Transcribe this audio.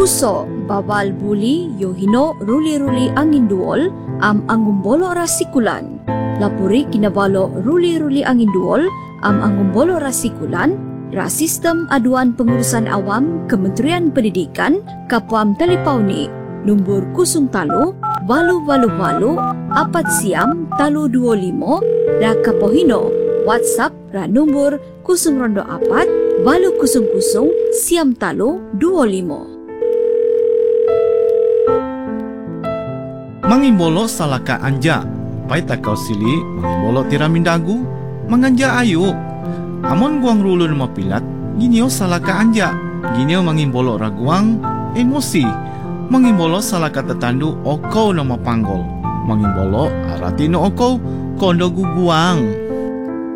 Puso, bawal buli, yohino, ruli-ruli angin duol, angumbolo rasikulan. Lapuri kinabalo ruli-ruli angin duol, angumbolo rasikulan, Sistem Aduan Pengurusan Awam Kementerian Pendidikan, Kapuam Telipawni, nombor 03 walu apat siam talu 25 dan Kapohino WhatsApp ra nombor 024 walu 00 siam talu 25. Mangimbolo salaka anja, pai takau sili mangimbolo tiramindagu, manganja ayu. Amon guang rulu nama pilat, ginio salaka anja, ginio mangimbolo raguang emosi, mangimbolo salaka tetandu okau nama panggol, mangimbolo aratino okau kondo guguang.